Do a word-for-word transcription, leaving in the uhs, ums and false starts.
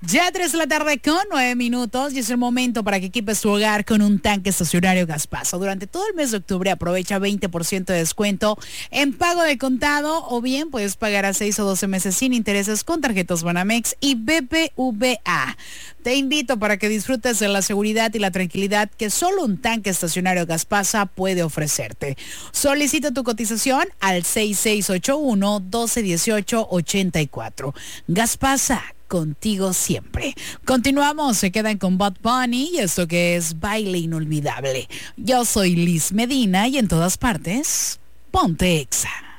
Ya tres de la tarde con nueve minutos y es el momento para que equipes tu hogar con un tanque estacionario Gaspaso. Durante todo el mes de octubre aprovecha veinte por ciento de descuento en pago de contado o bien puedes pagar a seis o doce meses sin intereses con tarjetas Banamex y B B V A. Te invito para que disfrutes de la seguridad y la tranquilidad que solo un tanque estacionario Gaspasa puede ofrecerte. Solicita tu cotización al seis seis ocho uno, doce dieciocho, ochenta y cuatro. Gaspasa, contigo siempre. Continuamos, se quedan con Bad Bunny y esto que es Baile Inolvidable. Yo soy Liz Medina y en todas partes, ponte Exa.